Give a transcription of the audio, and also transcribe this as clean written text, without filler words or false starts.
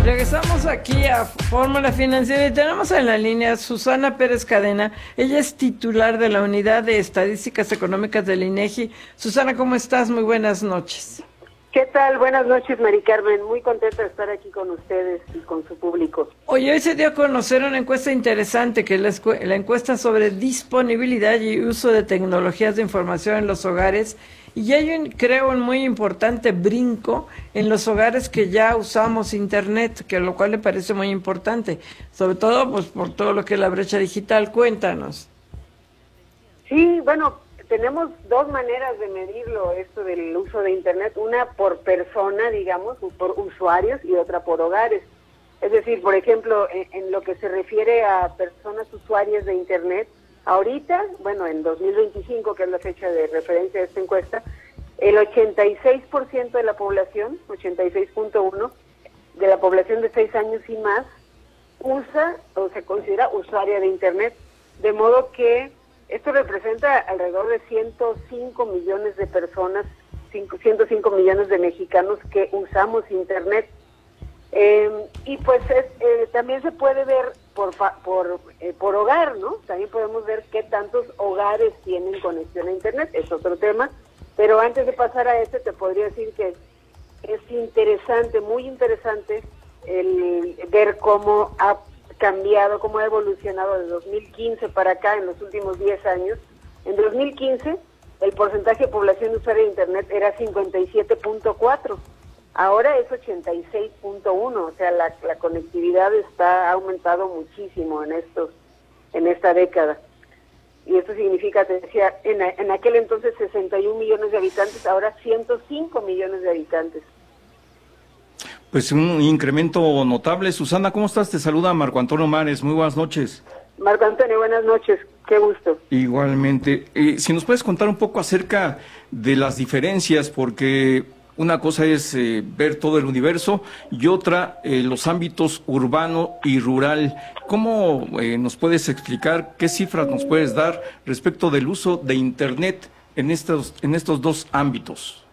Regresamos aquí a Fórmula Financiera y tenemos en la línea a Susana Pérez Cadena. Ella es titular de la Unidad de Estadísticas Económicas del INEGI. Susana, ¿cómo estás? Muy buenas noches. ¿Qué tal? Buenas noches, Mari Carmen. Muy contenta de estar aquí con ustedes y con su público. Hoy se dio a conocer una encuesta interesante, que es la encuesta sobre disponibilidad y uso de tecnologías de información en los hogares. Y hay creo, un muy importante brinco en los hogares que ya usamos Internet, que lo cual me parece muy importante, sobre todo pues por todo lo que es la brecha digital. Cuéntanos. Sí, bueno, tenemos dos maneras de medirlo, esto del uso de Internet, una por persona, digamos, por usuarios, y otra por hogares. Es decir, por ejemplo, en lo que se refiere a personas usuarias de Internet, ahorita, bueno, en 2025, que es la fecha de referencia de esta encuesta, el 86% de la población, 86.1%, de la población de 6 años y más, usa o se considera usuaria de Internet, de modo que esto representa alrededor de 105 millones de personas, 105 millones de mexicanos que usamos Internet. Y pues también se puede ver por hogar, ¿no? También podemos ver qué tantos hogares tienen conexión a Internet, es otro tema. Pero antes de pasar a este, te podría decir que es interesante, muy interesante, el ver cómo ha cambiado, cómo ha evolucionado de 2015 para acá en los últimos 10 años. En 2015, el porcentaje de población usuaria de Internet era 57.4%. Ahora es 86.1%, o sea, la conectividad ha aumentado muchísimo en esta década. Y esto significa, te decía, en aquel entonces 61 millones de habitantes, ahora 105 millones de habitantes. Pues un incremento notable. Susana, ¿cómo estás? Te saluda Marco Antonio Mares. Muy buenas noches. Marco Antonio, buenas noches. Qué gusto. Igualmente. Si nos puedes contar un poco acerca de las diferencias, porque una cosa es ver todo el universo y otra los ámbitos urbano y rural. ¿Cómo nos puedes explicar, qué cifras nos puedes dar respecto del uso de Internet en estos dos ámbitos?